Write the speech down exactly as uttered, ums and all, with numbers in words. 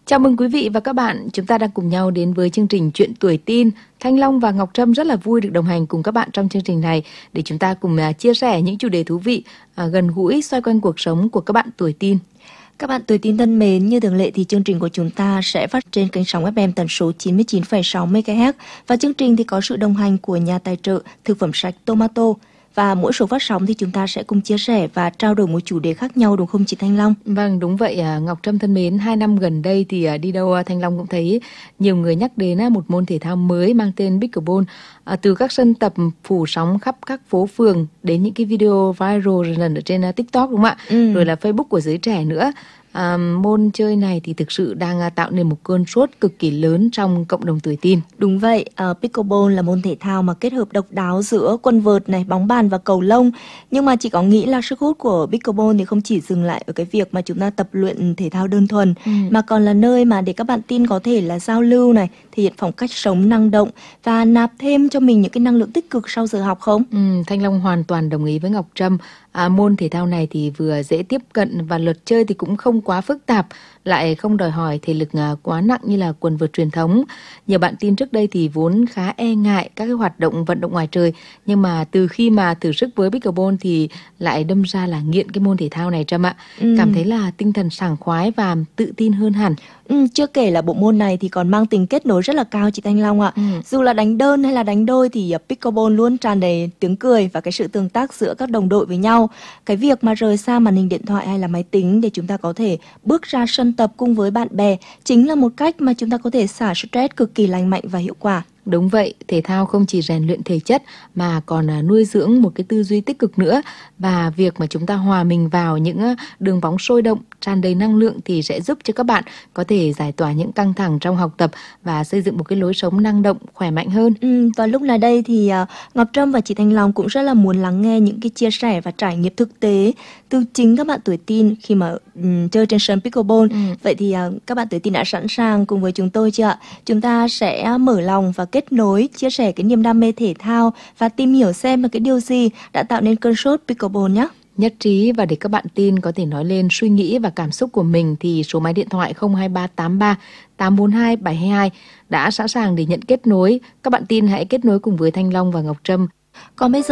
Chào mừng quý vị và các bạn, chúng ta đang cùng nhau đến với chương trình Chuyện Tuổi Teen. Thanh Long và Ngọc Trâm rất là vui được đồng hành cùng các bạn trong chương trình này để chúng ta cùng chia sẻ những chủ đề thú vị, gần gũi xoay quanh cuộc sống của các bạn tuổi teen. Các bạn tuổi teen thân mến, như thường lệ thì chương trình của chúng ta sẽ phát trên kênh sóng ép em tần số chín mươi chín phẩy sáu mê ga héc và chương trình thì có sự đồng hành của nhà tài trợ thực phẩm sạch Tomato. Và mỗi số phát sóng thì chúng ta sẽ cùng chia sẻ và trao đổi một chủ đề khác nhau, đúng không chị Thanh Long? Vâng, đúng vậy. Ngọc Trâm thân mến, hai năm gần đây thì đi đâu Thanh Long cũng thấy nhiều người nhắc đến một môn thể thao mới mang tên Pickleball. Từ các sân tập phủ sóng khắp các phố phường đến những cái video viral lần ở trên TikTok, đúng không ạ? Ừ. Rồi là Facebook của giới trẻ nữa. À, môn chơi này thì thực sự đang tạo nên một cơn sốt cực kỳ lớn trong cộng đồng tuổi teen. Đúng vậy, uh, Pickleball là môn thể thao mà kết hợp độc đáo giữa quần vợt này, bóng bàn và cầu lông. Nhưng mà chị có nghĩ là sức hút của Pickleball thì không chỉ dừng lại ở cái việc mà chúng ta tập luyện thể thao đơn thuần, ừ. mà còn là nơi mà để các bạn teen có thể là giao lưu này, thể hiện phong cách sống năng động và nạp thêm cho mình những cái năng lượng tích cực sau giờ học không? Ừ, Thanh Long hoàn toàn đồng ý với Ngọc Trâm. À, môn thể thao này thì vừa dễ tiếp cận và luật chơi thì cũng không quá phức tạp, lại không đòi hỏi thể lực quá nặng như là quần vợt truyền thống. Nhiều bạn teen trước đây thì vốn khá e ngại các cái hoạt động vận động ngoài trời, nhưng mà từ khi mà thử sức với Pickleball thì lại đâm ra là nghiện cái môn thể thao này Trâm ạ. Ừ. Cảm thấy là tinh thần sảng khoái và tự tin hơn hẳn. Ừ, chưa kể là bộ môn này thì còn mang tính kết nối rất là cao chị Thanh Long ạ. Ừ. Dù là đánh đơn hay là đánh đôi thì Pickleball luôn tràn đầy tiếng cười và cái sự tương tác giữa các đồng đội với nhau. Cái việc mà rời xa màn hình điện thoại hay là máy tính để chúng ta có thể bước ra sân tập cùng với bạn bè chính là một cách mà chúng ta có thể xả stress cực kỳ lành mạnh và hiệu quả. Đúng vậy, thể thao không chỉ rèn luyện thể chất mà còn nuôi dưỡng một cái tư duy tích cực nữa. Và việc mà chúng ta hòa mình vào những đường bóng sôi động, tràn đầy năng lượng thì sẽ giúp cho các bạn có thể giải tỏa những căng thẳng trong học tập và xây dựng một cái lối sống năng động, khỏe mạnh hơn. Ừ, và lúc này đây thì uh, Ngọc Trâm và chị Thanh Long cũng rất là muốn lắng nghe những cái chia sẻ và trải nghiệm thực tế từ chính các bạn tuổi teen khi mà um, chơi trên sân Pickleball. Ừ. Vậy thì uh, các bạn tuổi teen đã sẵn sàng cùng với chúng tôi chưa ạ? Chúng ta sẽ mở lòng và kết nối, chia sẻ cái niềm đam mê thể thao và tìm hiểu xem là cái điều gì đã tạo nên cơn sốt Pickleball nhé. Nhất trí, và để các bạn teen có thể nói lên suy nghĩ và cảm xúc của mình thì số máy điện thoại không hai ba tám ba tám bốn hai bảy hai hai đã sẵn sàng để nhận kết nối. Các bạn teen hãy kết nối cùng với Thanh Long và Ngọc Trâm. Còn bây giờ